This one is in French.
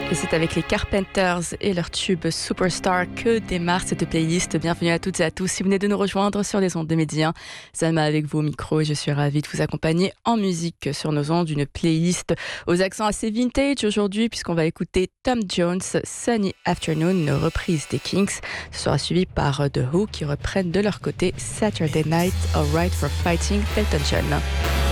Et c'est avec les Carpenters et leur tube Superstar que démarre cette playlist. Bienvenue à toutes et à tous. Si vous venez de nous rejoindre sur les ondes des médias, Salma avec vous au micro et je suis ravie de vous accompagner en musique sur nos ondes. Une playlist aux accents assez vintage aujourd'hui puisqu'on va écouter Tom Jones, Sunny Afternoon, une reprise des Kings. Ce sera suivi par The Who qui reprennent de leur côté Saturday Night, Alright for Fighting Elton John.